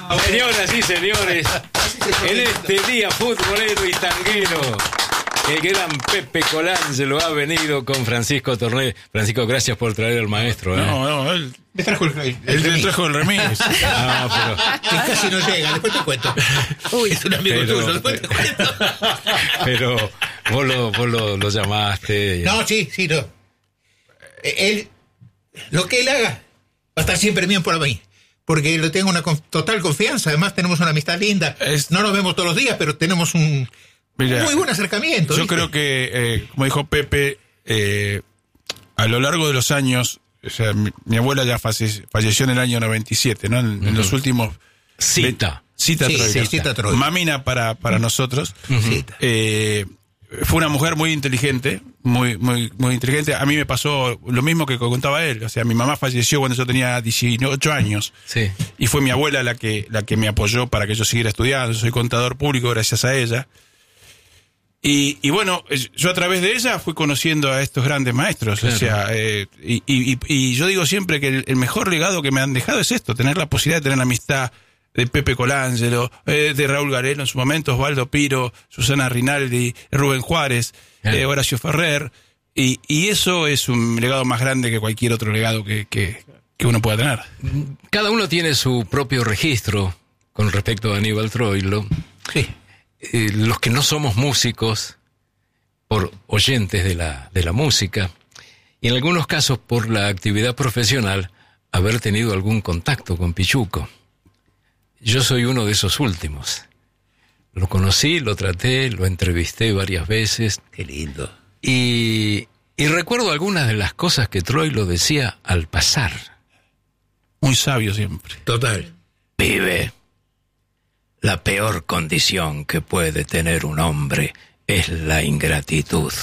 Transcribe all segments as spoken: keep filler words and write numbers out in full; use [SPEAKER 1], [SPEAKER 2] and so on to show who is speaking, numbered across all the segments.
[SPEAKER 1] Señoras y señores, en este día futbolero y tanguero, el gran Pepe Colangelo ha venido con Francisco Torné. Francisco, gracias por traer al maestro. ¿eh?
[SPEAKER 2] No, no, él
[SPEAKER 3] me trajo el, el,
[SPEAKER 2] él
[SPEAKER 3] el
[SPEAKER 2] me trajo el remix.
[SPEAKER 1] No, pero...
[SPEAKER 3] que casi no llega, después te cuento. Uy, es un amigo
[SPEAKER 1] pero,
[SPEAKER 3] tuyo, después te cuento.
[SPEAKER 1] Pero vos lo, vos lo, lo llamaste.
[SPEAKER 3] No, sí, sí, no. Él, lo que él haga, va a estar siempre bien por mí. Porque le tengo una con, total confianza. Además, tenemos una amistad linda. Es, no nos vemos todos los días, pero tenemos un mira, muy buen acercamiento.
[SPEAKER 2] Yo
[SPEAKER 3] ¿viste?
[SPEAKER 2] creo que, eh, como dijo Pepe, eh, a lo largo de los años, o sea, mi, mi abuela ya falleció, falleció en el año noventa y siete, ¿no? En, uh-huh. en los últimos...
[SPEAKER 1] Cita.
[SPEAKER 2] Cita
[SPEAKER 3] sí,
[SPEAKER 2] Troika.
[SPEAKER 3] Sí, cita Troika.
[SPEAKER 2] Mamina para, para uh-huh. nosotros.
[SPEAKER 3] Uh-huh.
[SPEAKER 2] Eh, fue una mujer muy inteligente, muy, muy, muy inteligente. A mí me pasó lo mismo que contaba él. O sea, mi mamá falleció cuando yo tenía dieciocho años.
[SPEAKER 1] Sí.
[SPEAKER 2] Y fue mi abuela la que, la que me apoyó para que yo siguiera estudiando. Yo soy contador público gracias a ella. Y, y bueno, yo a través de ella fui conociendo a estos grandes maestros. Claro. O sea, eh, y, y, y yo digo siempre que el, el mejor legado que me han dejado es esto, tener la posibilidad de tener la amistad de Pepe Colangelo, eh, de Raúl Garelo en su momento, Osvaldo Piro, Susana Rinaldi, Rubén Juárez, eh, Horacio Ferrer, y, y eso es un legado más grande que cualquier otro legado que, que, que uno pueda tener.
[SPEAKER 1] Cada uno tiene su propio registro con respecto a Aníbal Troilo.
[SPEAKER 3] Sí.
[SPEAKER 1] Eh, los que no somos músicos, por oyentes de la, de la música, y en algunos casos por la actividad profesional, haber tenido algún contacto con Pichuco. Yo soy uno de esos últimos. Lo conocí, lo traté, lo entrevisté varias veces.
[SPEAKER 3] Qué lindo.
[SPEAKER 1] Y, y recuerdo algunas de las cosas que Troilo decía al pasar.
[SPEAKER 2] Muy sabio siempre.
[SPEAKER 3] Total.
[SPEAKER 1] Pibe, la peor condición que puede tener un hombre es la ingratitud.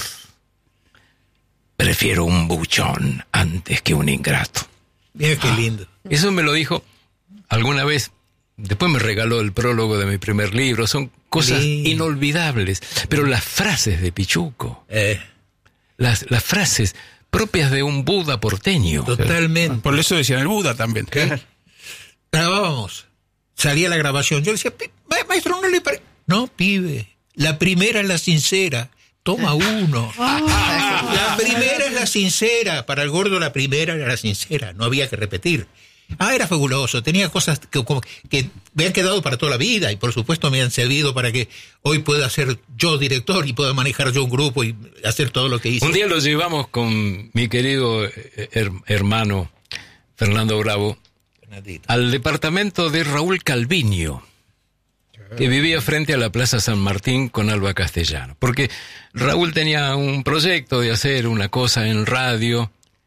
[SPEAKER 1] Prefiero un buchón antes que un ingrato.
[SPEAKER 3] Mira qué lindo.
[SPEAKER 1] Eso me lo dijo alguna vez. Después me regaló el prólogo de mi primer libro. Son cosas sí. inolvidables. Pero las frases de Pichuco,
[SPEAKER 3] eh.
[SPEAKER 1] las, las frases propias de un Buda porteño.
[SPEAKER 3] Totalmente.
[SPEAKER 2] Por eso decían el Buda también.
[SPEAKER 3] ¿Qué? Grabábamos. Salía la grabación. Yo le decía, maestro, no le parece. No, pibe. La primera es la sincera. Toma uno. La primera es la sincera. Para el gordo la primera era la sincera. No había que repetir. Ah, era fabuloso, tenía cosas que, como, que me han quedado para toda la vida y por supuesto me han servido para que hoy pueda ser yo director y pueda manejar yo un grupo y hacer todo lo que hice.
[SPEAKER 1] Un día lo llevamos con mi querido her- hermano Fernando Bravo Bernadita. Al departamento de Raúl Calviño, que vivía frente a la Plaza San Martín con Alba Castellano, porque Raúl tenía un proyecto de hacer una cosa en radio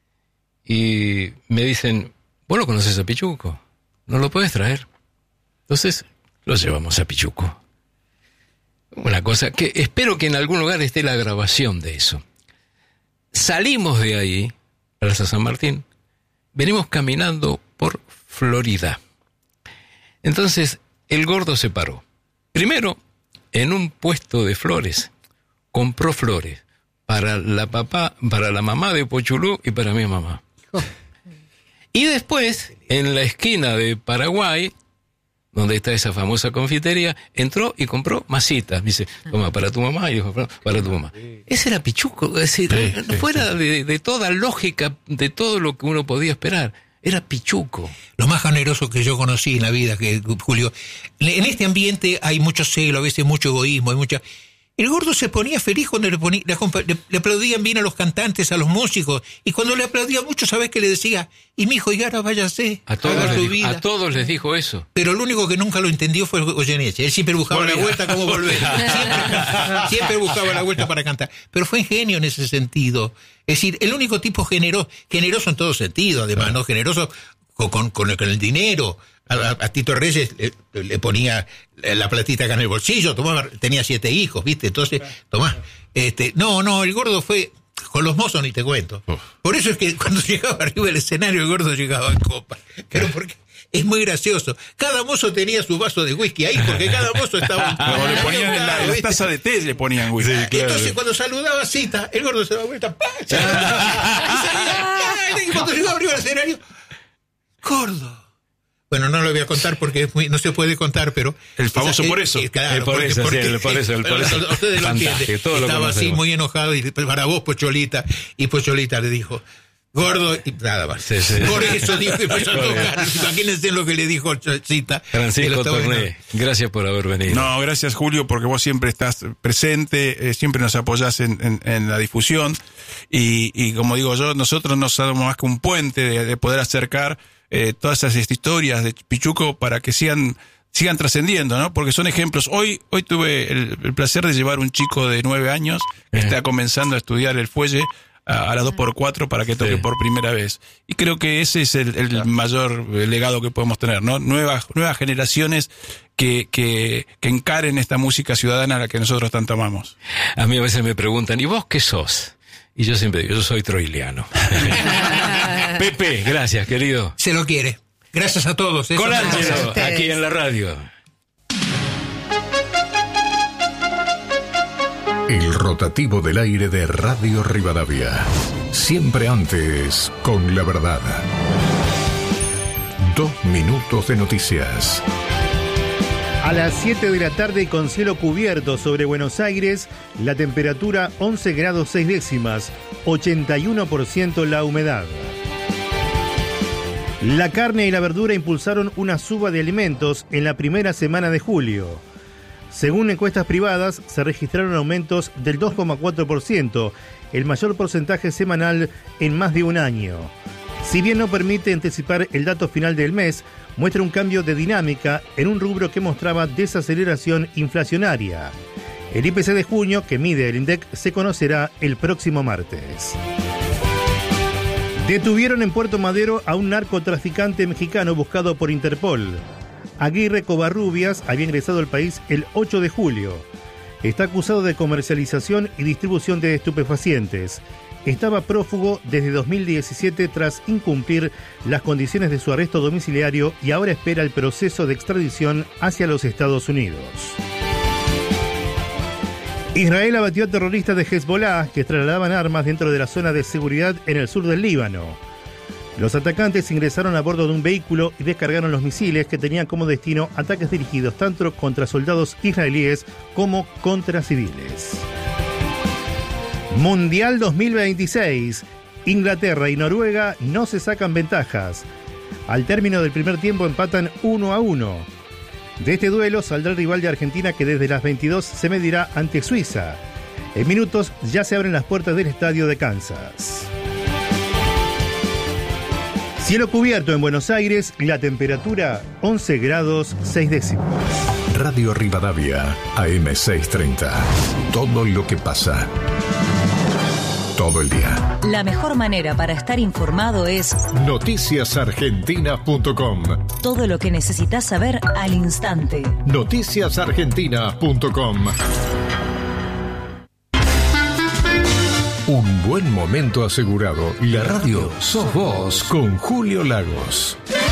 [SPEAKER 1] y me dicen... ¿Vos lo conoces a Pichuco? ¿No lo puedes traer? Entonces, lo llevamos a Pichuco. Una cosa que espero que en algún lugar esté la grabación de eso. Salimos de ahí, Plaza San Martín, venimos caminando por Florida. Entonces, el gordo se paró. Primero, en un puesto de flores, compró flores para la papá, para la mamá de Pochulú y para mi mamá. Y después, en la esquina de Paraguay, donde está esa famosa confitería, entró y compró masitas. Dice, toma, para tu mamá, y dijo, para tu mamá. Ese era Pichuco, es decir, sí, sí, fuera sí. De, de toda lógica, de todo lo que uno podía esperar. Era Pichuco.
[SPEAKER 3] Lo más generoso que yo conocí en la vida, que Julio. En este ambiente hay mucho celo, a veces mucho egoísmo, hay mucha... El gordo se ponía feliz cuando le, ponía, le, le aplaudían bien a los cantantes, a los músicos. Y cuando le aplaudía mucho, ¿sabés qué le decía? Y mi hijo, y ahora váyase,
[SPEAKER 1] a todos, haga su vida. A todos les dijo eso.
[SPEAKER 3] Pero el único que nunca lo entendió fue Goyeneche. Él siempre buscaba Volvía. la vuelta como volver. Siempre, siempre buscaba la vuelta para cantar. Pero fue ingenio en ese sentido. Es decir, el único tipo generoso, generoso en todo sentido, además, ¿no? Generoso con, con, con, el, con el dinero. A, a, a Tito Reyes le, le ponía la platita acá en el bolsillo, tomaba, tenía siete hijos, ¿viste? Entonces, tomá. Este, no, no, el gordo fue, con los mozos ni te cuento. Uf. Por eso es que cuando llegaba arriba del escenario, el gordo llegaba en copa. Pero porque es muy gracioso. Cada mozo tenía su vaso de whisky ahí, porque cada mozo estaba...
[SPEAKER 2] Pero le ponían en la, en la taza de té, le ponían whisky. Sí,
[SPEAKER 3] claro. Entonces, cuando saludaba a Cita, el gordo se daba vuelta, ¡pá! Y salía, y cuando llegaba arriba del escenario, gordo. Bueno, no lo voy a contar porque es muy, no se puede contar, pero...
[SPEAKER 2] El famoso
[SPEAKER 3] esa,
[SPEAKER 2] por eso.
[SPEAKER 3] Eh, claro,
[SPEAKER 1] el por
[SPEAKER 3] porque,
[SPEAKER 1] eso,
[SPEAKER 3] porque,
[SPEAKER 1] sí, el por eso, el por eso.
[SPEAKER 3] Ustedes lo entienden. Estaba así muy enojado y para vos, Pocholita, y Pocholita le dijo... Gordo, y nada más. Sí, sí. Por eso dijo y empezó a tocar. Imagínense lo que le dijo Chita.
[SPEAKER 1] Francisco Torné, gracias por haber venido.
[SPEAKER 2] No, gracias, Julio, porque vos siempre estás presente, eh, siempre nos apoyás en, en, en la difusión. Y, y como digo yo, nosotros no somos más que un puente de, de poder acercar eh, todas esas historias de Pichuco para que sigan sigan trascendiendo, ¿no? Porque son ejemplos. Hoy hoy tuve el, el placer de llevar un chico de nueve años que eh. está comenzando a estudiar el fuelle a, a las dos por cuatro para que toque sí. por primera vez. Y creo que ese es el, el claro. mayor legado que podemos tener, ¿no? Nuevas, nuevas generaciones que, que, que encaren esta música ciudadana a la que nosotros tanto amamos.
[SPEAKER 1] A mí a veces me preguntan, ¿y vos qué sos? Y yo siempre digo, yo soy troiliano. Pepe, gracias, querido.
[SPEAKER 3] Se lo quiere. Gracias a todos.
[SPEAKER 1] Colangelo, aquí en la radio.
[SPEAKER 4] El rotativo del aire de Radio Rivadavia. Siempre antes, con la verdad. Dos minutos de noticias.
[SPEAKER 5] A las siete de la tarde con cielo cubierto sobre Buenos Aires, la temperatura once grados seis décimas, ochenta y uno por ciento la humedad. La carne y la verdura impulsaron una suba de alimentos en la primera semana de julio. Según encuestas privadas, se registraron aumentos del dos coma cuatro por ciento, el mayor porcentaje semanal en más de un año. Si bien no permite anticipar el dato final del mes, muestra un cambio de dinámica en un rubro que mostraba desaceleración inflacionaria. El I P C de junio, que mide el INDEC, se conocerá el próximo martes. Detuvieron en Puerto Madero a un narcotraficante mexicano buscado por Interpol. Aguirre Covarrubias había ingresado al país el ocho de julio. Está acusado de comercialización y distribución de estupefacientes. Estaba prófugo desde dos mil diecisiete tras incumplir las condiciones de su arresto domiciliario y ahora espera el proceso de extradición hacia los Estados Unidos. Israel abatió a terroristas de Hezbollah que trasladaban armas dentro de la zona de seguridad en el sur del Líbano. Los atacantes ingresaron a bordo de un vehículo y descargaron los misiles que tenían como destino ataques dirigidos tanto contra soldados israelíes como contra civiles. Mundial dos mil veintiséis. Inglaterra y Noruega no se sacan ventajas. Al término del primer tiempo empatan uno a uno. De este duelo saldrá el rival de Argentina que desde las veintidós se medirá ante Suiza. En minutos ya se abren las puertas del estadio de Kansas. Cielo cubierto en Buenos Aires, la temperatura once grados seis décimos.
[SPEAKER 4] Radio Rivadavia, A M seiscientos treinta. Todo lo que pasa. Todo el día.
[SPEAKER 6] La mejor manera para estar informado es
[SPEAKER 4] noticias argentinas punto com.
[SPEAKER 6] Todo lo que necesitas saber al instante.
[SPEAKER 4] noticias argentinas punto com. Un buen momento asegurado. La radio sos vos con Julio Lagos.